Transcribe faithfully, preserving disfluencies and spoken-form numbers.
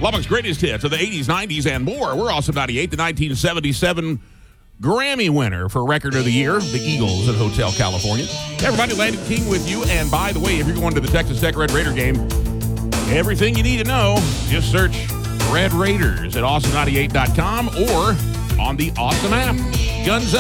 Lubbock's greatest hits of the eighties, nineties, and more. We're Awesome ninety-eight, the nineteen seventy-seven Grammy winner for Record of the Year, the Eagles at Hotel California. Hey everybody, Landon King with you. And by the way, if you're going to the Texas Tech Red Raider game, everything you need to know, just search Red Raiders at awesome ninety-eight dot com or on the Awesome app. Guns up.